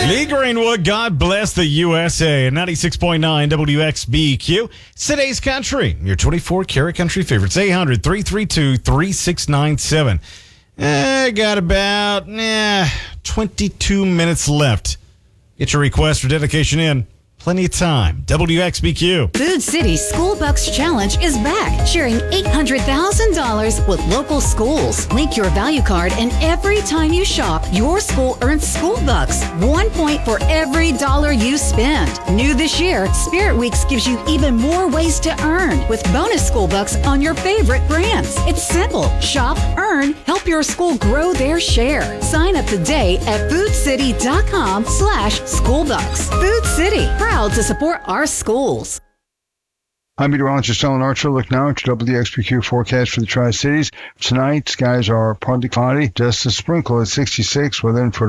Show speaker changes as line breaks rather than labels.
Lee Greenwood, God bless the USA. 96.9 WXBQ. It's today's country. Your 24-karat country favorites. 800-332-3697. Got about 22 minutes left. Get your request for dedication in. Plenty of time. WXBQ.
Food City School Bucks Challenge is back, sharing $800,000 with local schools. Link your value card, and every time you shop, your school earns school bucks. 1 point for every dollar you spend. New this year, Spirit Weeks gives you even more ways to earn with bonus school bucks on your favorite brands. It's simple. Shop, earn, help your school grow their share. Sign up today at foodcity.com/schoolbucks. Food City, proud to support our schools.
I'm meteorologist Ellen Archer. Look now at your WXBQ forecast for the Tri-Cities. Tonight, skies are partly cloudy, just a sprinkle at 66, with then for